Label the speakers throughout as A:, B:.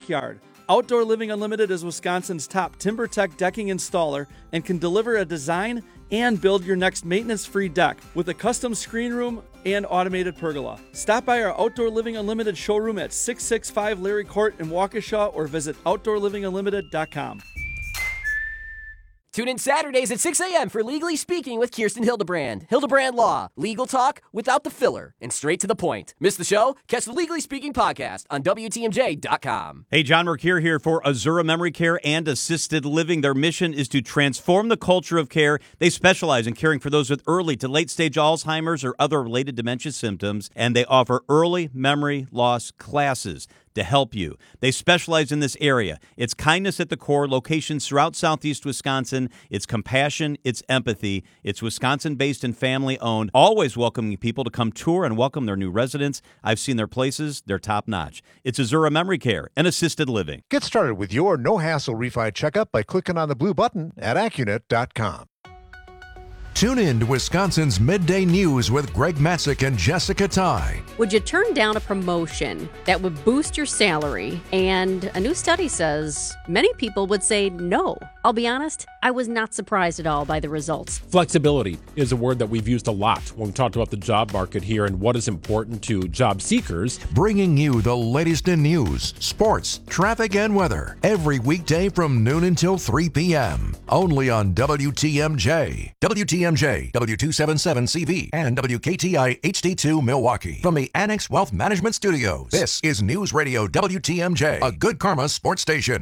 A: backyard. Outdoor Living Unlimited is Wisconsin's top TimberTech decking installer and can deliver a design and build your next maintenance-free deck with a custom screen room and automated pergola. Stop by our Outdoor Living Unlimited showroom at 665 Larry Court in Waukesha or visit OutdoorLivingUnlimited.com.
B: Tune in Saturdays at 6 a.m. for Legally Speaking with Kirsten Hildebrand. Hildebrand Law. Legal talk without the filler and straight to the point. Miss the show? Catch the Legally Speaking podcast on WTMJ.com.
C: Hey, John Mercure here for Azura Memory Care and Assisted Living. Their mission is to transform the culture of care. They specialize in caring for those with early to late-stage Alzheimer's or other related dementia symptoms, and they offer early memory loss classes to help you. They specialize in this area. It's kindness at the core, locations throughout Southeast Wisconsin. It's compassion, it's empathy. It's Wisconsin-based and family-owned, always welcoming people to come tour and welcome their new residents. I've seen their places. They're top-notch. It's Azura Memory Care and Assisted Living.
D: Get started with your no-hassle refi checkup by clicking on the blue button at Accunet.com.
E: Tune in to Wisconsin's Midday News with Greg Matzik and Jessica Ty.
F: Would you turn down a promotion that would boost your salary? And a new study says many people would say no. I'll be honest, I was not surprised at all by the results.
G: Flexibility is a word that we've used a lot when we talked about the job market here and what is important to job seekers.
E: Bringing you the latest in news, sports, traffic, and weather every weekday from noon until 3 p.m. Only on WTMJ. WTMJ, W277CV, and WKTI HD2 Milwaukee. From the Annex Wealth Management Studios, this is News Radio WTMJ, a Good Karma sports station.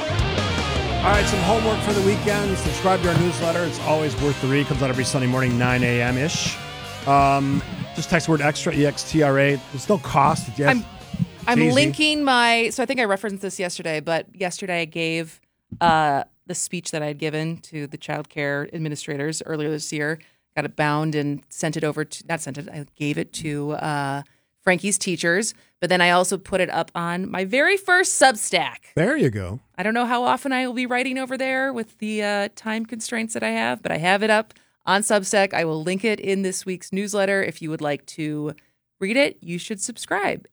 H: All right, some homework for the weekend. Subscribe to our newsletter. It's always worth the read. Comes out every Sunday morning, 9 a.m.-ish. Just text the word extra, EXTRA. There's no cost.
I: I'm linking my... So I think I referenced this yesterday, but yesterday I gave the speech that I had given to the child care administrators earlier this year. Got it bound and sent it over to... Not sent it. I gave it to Frankie's teachers. But then I also put it up on my very first Substack.
H: There you go.
I: I don't know how often I will be writing over there with the time constraints that I have, but I have it up on Substack. I will link it in this week's newsletter. If you would like to read it, you should subscribe.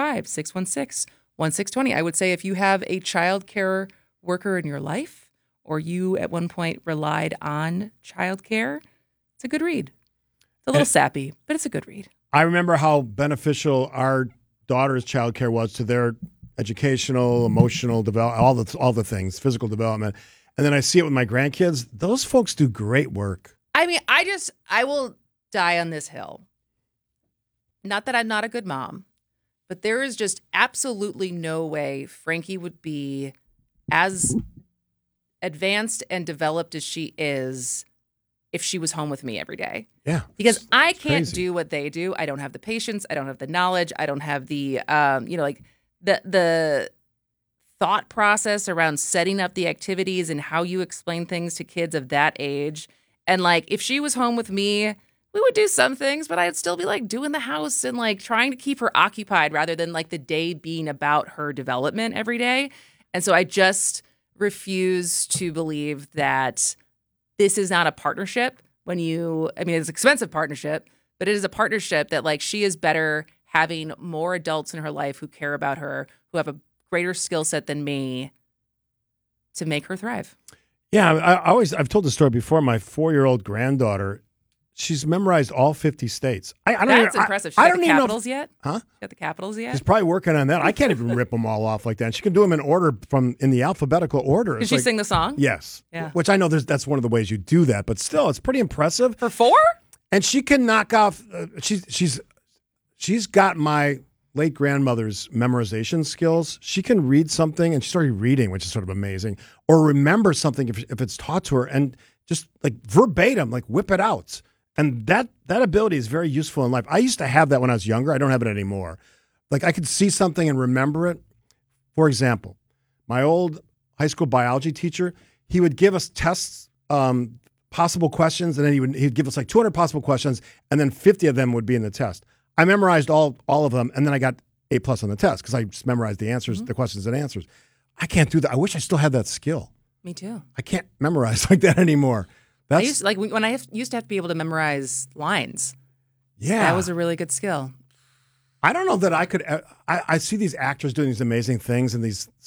I: 855-616-1620. I would say if you have a child care worker in your life, or you at one point relied on child care, it's a good read. It's a little sappy, but it's a good read.
H: I remember how beneficial our daughter's childcare was to their educational, emotional development, all the things, physical development. And then I see it with my grandkids. Those folks do great work.
I: I mean, I will die on this hill. Not that I'm not a good mom, but there is just absolutely no way Frankie would be as advanced and developed as she is if she was home with me every day.
H: Yeah.
I: Because I can't do what they do. I don't have the patience. I don't have the knowledge. I don't have the, the thought process around setting up the activities and how you explain things to kids of that age. And like, if she was home with me, we would do some things, but I'd still be like doing the house and like trying to keep her occupied rather than like the day being about her development every day. And so I just refuse to believe that this is not a partnership it's an expensive partnership, but it is a partnership that like she is better having more adults in her life who care about her, who have a greater skill set than me to make her thrive.
H: Yeah, I've told the story before. My 4-year-old granddaughter, she's memorized all 50 states.
I: That's impressive. She's got the capitals yet?
H: Huh?
I: She's got the capitals yet?
H: She's probably working on that. I can't even rip them all off like that. And she can do them in order in the alphabetical order.
I: Did she sing the song?
H: Yes.
I: Yeah.
H: Which I know that's one of the ways you do that, but still, it's pretty impressive.
I: For 4?
H: And she can knock off. She's got my late grandmother's memorization skills. She can read something, and she started reading, which is sort of amazing, or remember something if it's taught to her, and just like verbatim, like whip it out. And that ability is very useful in life. I used to have that when I was younger. I don't have it anymore. Like I could see something and remember it. For example, my old high school biology teacher, he would give us tests, possible questions, and then he'd give us like 200 possible questions, and then 50 of them would be in the test. I memorized all of them, and then I got A+ on the test because I just memorized the answers, the questions and answers. I can't do that. I wish I still had that skill.
I: Me too.
H: I can't memorize like that anymore.
I: I used to have to be able to memorize lines.
H: Yeah.
I: That was a really good skill.
H: I don't know that I could. I see these actors doing these amazing things and these